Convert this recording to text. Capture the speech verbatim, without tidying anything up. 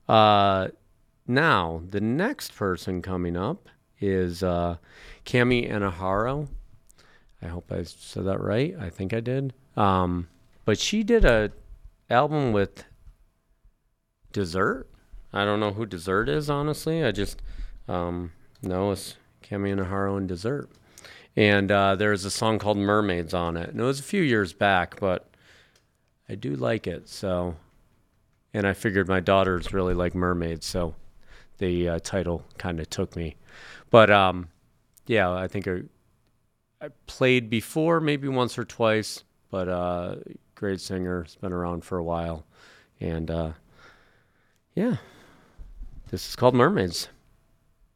Uh, now, the next person coming up is uh, Cami Anaharo. I hope I said that right. I think I did. Um, but she did a album with Dessert. I don't know who Dessert is, honestly. I just um, know it's Cami Anaharo and Dessert. And uh, there's a song called Mermaids on it. And it was a few years back, but I do like it. So, and I figured my daughters really like mermaids, so the uh, title kind of took me. But um, yeah, I think I, I played before, maybe once or twice. But uh, great singer, has been around for a while, and uh, yeah, this is called Mermaids.